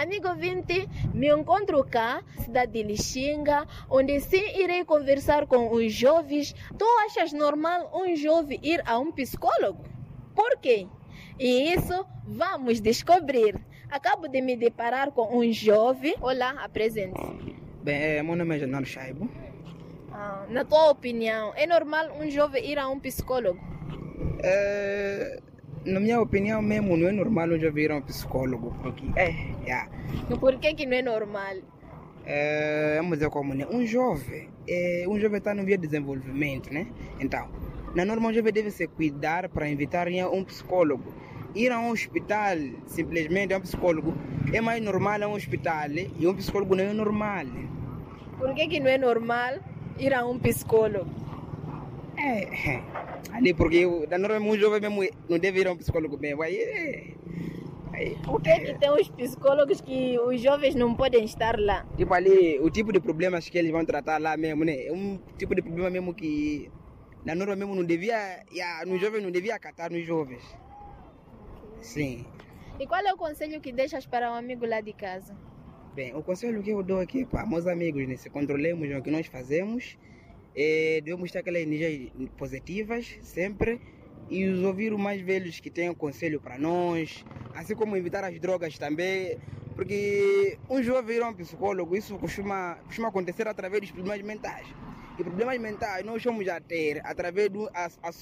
Amigo ouvinte, me encontro cá, cidade de Lixinga, onde sim irei conversar com os jovens. Tu achas normal um jovem ir a um psicólogo? Por quê? E isso vamos descobrir. Acabo de me deparar com um jovem. Olá, apresente-se. Bem, meu nome é Januário Chaibo. Na tua opinião, é normal um jovem ir a um psicólogo? Na minha opinião mesmo, não é normal um jovem ir a um psicólogo, porque E por que não é normal? vamos dizer como, né? Um jovem está no via de desenvolvimento, né? Então, na norma um jovem deve se cuidar para evitar ir a um psicólogo. Ir a um hospital, simplesmente a um psicólogo, é mais normal a um hospital e um psicólogo não é normal. Por que não é normal ir a um psicólogo? Ali porque na norma um jovem mesmo não deve ir a um psicólogo mesmo. Por que tem os psicólogos que os jovens não podem estar lá? Tipo ali, o tipo de problemas que eles vão tratar lá mesmo, né? É um tipo de problema mesmo que na norma mesmo não devia, no jovem não devia acatar nos jovens. Sim. E qual é o conselho que deixas para um amigo lá de casa? Bem, o conselho que eu dou aqui para meus amigos, né? Se controlemos o que nós fazemos, devemos ter aquelas energias positivas sempre e os ouvir os mais velhos que têm conselho para nós, assim como evitar as drogas também, porque um jovem ir a um psicólogo, isso costuma acontecer através dos problemas mentais. E problemas mentais nós vamos a ter através do